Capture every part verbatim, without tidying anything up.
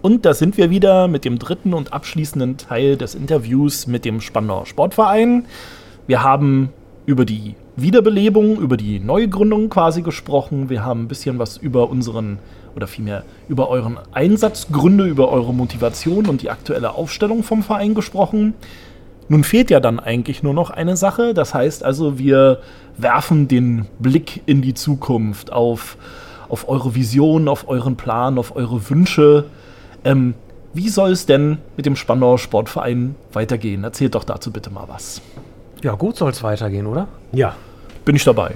Und da sind wir wieder mit dem dritten und abschließenden Teil des Interviews mit dem Spandauer Sportverein. Wir haben über die Wiederbelebung, über die Neugründung quasi gesprochen. Wir haben ein bisschen was über unseren, oder vielmehr über euren Einsatzgründe, über eure Motivation und die aktuelle Aufstellung vom Verein gesprochen. Nun fehlt ja dann eigentlich nur noch eine Sache. Das heißt also, wir werfen den Blick in die Zukunft auf, auf eure Vision, auf euren Plan, auf eure Wünsche. Ähm, wie soll es denn mit dem Spandauer Sportverein weitergehen? Erzählt doch dazu bitte mal was. Ja, gut soll es weitergehen, oder? Ja. Bin ich dabei.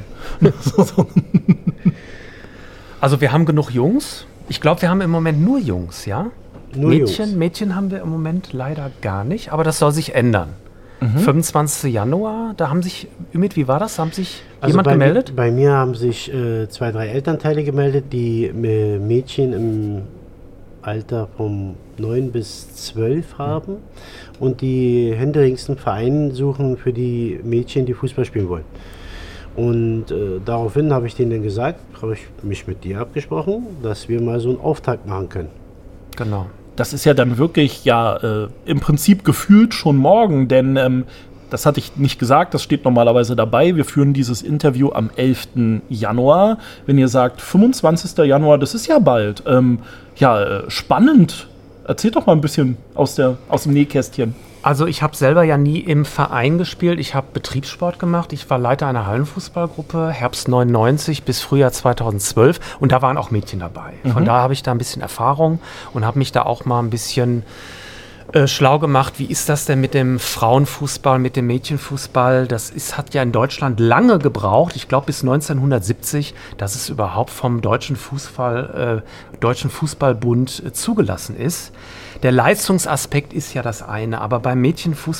Also wir haben genug Jungs. Ich glaube, wir haben im Moment nur Jungs, ja? Nur Mädchen, Jungs. Mädchen haben wir im Moment leider gar nicht, aber das soll sich ändern. Mhm. fünfundzwanzigsten Januar, da haben sich, Ümit, wie war das? Haben sich Also jemand bei gemeldet? Mi- bei mir haben sich äh, zwei, drei Elternteile gemeldet, die äh, Mädchen im Alter von neun bis zwölf haben und die händeringsten Vereine suchen für die Mädchen, die Fußball spielen wollen. Und äh, daraufhin habe ich denen dann gesagt, habe ich mich mit dir abgesprochen, dass wir mal so einen Auftakt machen können. Genau. Das ist ja dann wirklich ja äh, im Prinzip gefühlt schon morgen, denn ähm, das hatte ich nicht gesagt, das steht normalerweise dabei. Wir führen dieses Interview am elften Januar. Wenn ihr sagt fünfundzwanzigsten Januar, das ist ja bald. Ähm, ja, äh, spannend. Erzählt doch mal ein bisschen aus, der, aus dem Nähkästchen. Also ich habe selber ja nie im Verein gespielt. Ich habe Betriebssport gemacht. Ich war Leiter einer Hallenfußballgruppe, Herbst neunundneunzig bis Frühjahr zweitausendzwölf. Und da waren auch Mädchen dabei. Von Mhm. da habe ich da ein bisschen Erfahrung und habe mich da auch mal ein bisschen äh, schlau gemacht. Wie ist das denn mit dem Frauenfußball, mit dem Mädchenfußball? Das ist, hat ja in Deutschland lange gebraucht. Ich glaube bis neunzehnhundertsiebzig, dass es überhaupt vom Deutschen Fußball, äh, Deutschen Fußballbund äh, zugelassen ist. Der Leistungsaspekt ist ja das eine, aber beim Mädchenfußball